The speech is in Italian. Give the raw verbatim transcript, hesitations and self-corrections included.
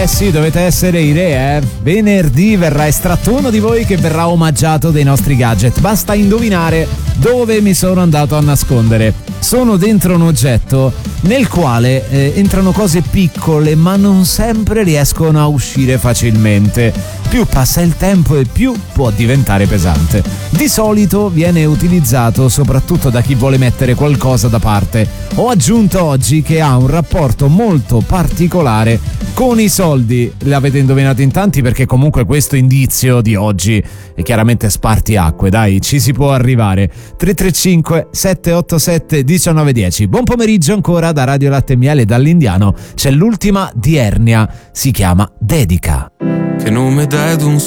Eh sì, dovete essere i re, eh. Venerdì verrà estratto uno di voi che verrà omaggiato dei nostri gadget. Basta indovinare dove mi sono andato a nascondere. Sono dentro un oggetto nel quale eh, entrano cose piccole, ma non sempre riescono a uscire facilmente. Più passa il tempo e più può diventare pesante. Di solito viene utilizzato soprattutto da chi vuole mettere qualcosa da parte. Ho aggiunto oggi che ha un rapporto molto particolare con i soldi. L'avete indovinato in tanti, perché comunque questo indizio di oggi è chiaramente spartiacque. Dai, ci si può arrivare. tre tre cinque sette otto sette uno nove uno zero. Buon pomeriggio ancora da Radio Latte e Miele dall'Indiano. C'è l'ultima di Ernia, si chiama Dedica. Che nome dai ad un